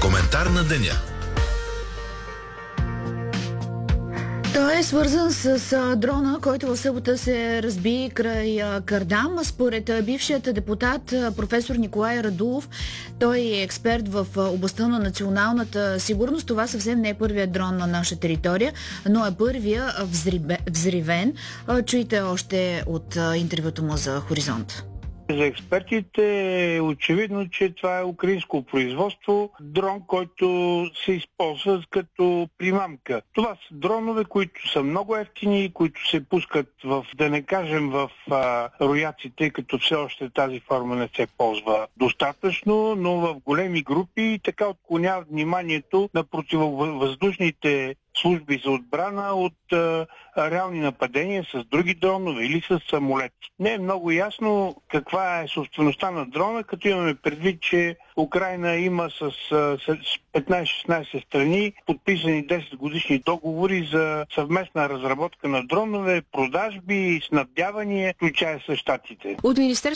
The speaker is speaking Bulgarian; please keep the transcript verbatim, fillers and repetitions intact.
Коментар на деня. Той е свързан с а, дрона, който в събота се разби край а, Кардам. Според а, бившият депутат а, професор Николай Радулов, той е експерт в а, областта на националната сигурност. Това съвсем не е първият дрон на наша територия, но е първия а, взрибе, взривен. А, чуйте още от а, интервюто му за Хоризонт. За експертите е очевидно, че това е украинско производство, дрон, който се използва като примамка. Това са дронове, които са много евтини, които се пускат в, да не кажем, в а, рояците, като все още тази форма не се ползва достатъчно, но в големи групи и така отклоняват вниманието на противовъздушните служби за отбрана от а, реални нападения с други дронове или с самолети. Не е много ясно каква е собствеността на дрона, като имаме предвид, че Украйна има с, с петнайсет-шестнайсет страни подписани десет годишни договори за съвместна разработка на дронове, продажби, снабдяване, включая с щатите. От Министерството